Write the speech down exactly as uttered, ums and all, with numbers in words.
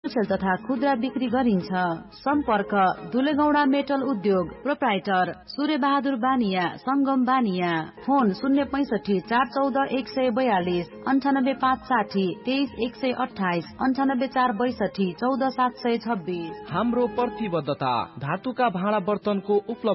Wholesale तथा खुद्रा बिक्री गरिन्छ। सम्पर्क दुलेगौडा मेटल उद्योग, प्रोप्राइटर सूर्य बहादुर बानिया, संगम बानिया। फोन शून्य पैंसठी चार चौध एक सय बयालिस, अन्ठानब्बे पाँच साठी तेइस एक सय अठाइस, अन्ठानब्बे चार बैसठी चौध सात सय छब्बीस। हाम्रो प्रतिबद्धता धातुका भाँडा बर्तनको उपलब्ध